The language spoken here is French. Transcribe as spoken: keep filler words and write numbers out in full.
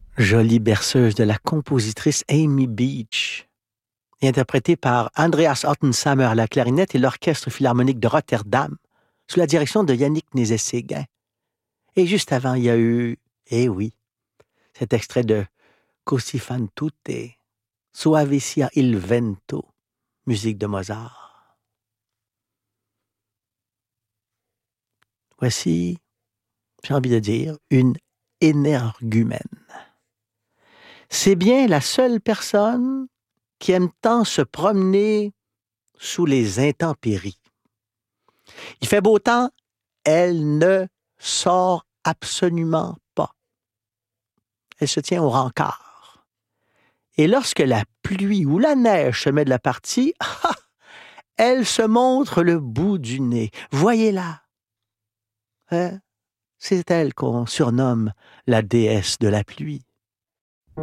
jolie berceuse de la compositrice Amy Beach, et interprétée par Andreas Ottensamer à la clarinette et l'Orchestre philharmonique de Rotterdam, sous la direction de Yannick Nézet-Séguin. Et juste avant, il y a eu, eh oui, cet extrait de Così fan tutte, Soave sia il vento, musique de Mozart. Voici, j'ai envie de dire, une énergumène. C'est bien la seule personne qui aime tant se promener sous les intempéries. Il fait beau temps, elle ne sort absolument pas. Elle se tient au rencard. Et lorsque la pluie ou la neige se met de la partie, elle se montre le bout du nez. Voyez-la. Hein? C'est elle qu'on surnomme la déesse de la pluie.